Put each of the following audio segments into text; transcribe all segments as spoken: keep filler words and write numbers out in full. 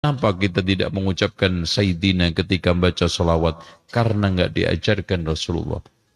Kenapa kita tidak mengucapkan Sayyidina ketika membaca salawat? Karena enggak diajarkan Rasulullah.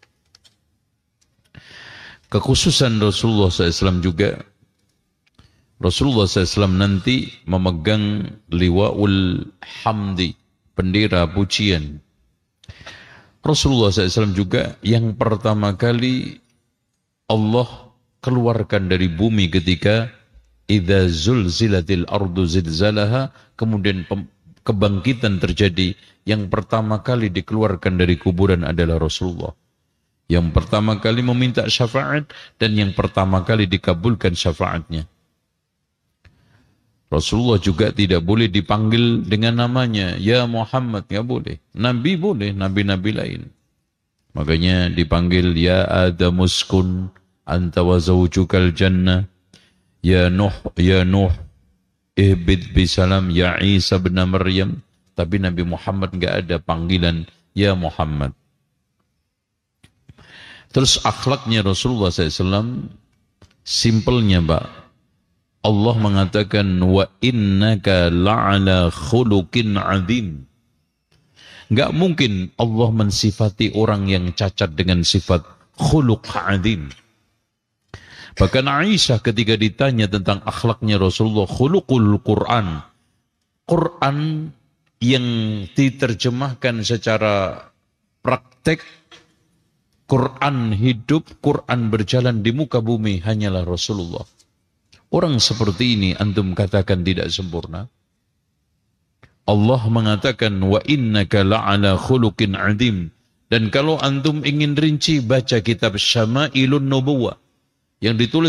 Kekhususan Rasulullah shallallahu alaihi wasallam juga, Rasulullah shallallahu alaihi wasallam nanti memegang liwa'ul hamdi, bendera pujian. Rasulullah shallallahu alaihi wasallam juga yang pertama kali Allah keluarkan dari bumi ketika idza zulzilatil ardu zilzalaha, kemudian kebangkitan terjadi. Yang pertama kali dikeluarkan dari kuburan adalah Rasulullah. Yang pertama kali meminta syafaat dan yang pertama kali dikabulkan syafaatnya. Rasulullah juga tidak boleh dipanggil dengan namanya, ya Muhammad, nggak boleh. Nabi boleh, nabi-nabi lain. Makanya dipanggil ya Adamuskun anta wa zawjukal jannah. Ya Nuh, ya Nuh, ihbid bisalam, ya Isa bin Maryam. Tapi Nabi Muhammad enggak ada panggilan, ya Muhammad. Terus akhlaknya Rasulullah shallallahu alaihi wasallam, simpelnya Pak. Allah mengatakan, wa innaka la'ala khuluqin azim. Enggak mungkin Allah mensifati orang yang cacat dengan sifat khuluq azim. Bahkan Aisyah ketika ditanya tentang akhlaknya Rasulullah, khuluqul Quran, Quran yang diterjemahkan secara praktek, Quran hidup, Quran berjalan di muka bumi hanyalah Rasulullah. Orang seperti ini antum katakan tidak sempurna? Allah mengatakan wa innaka la'ala khuluqin azim. Dan kalau antum ingin rinci, baca kitab Syama'ilun Nubuwah yang ditulis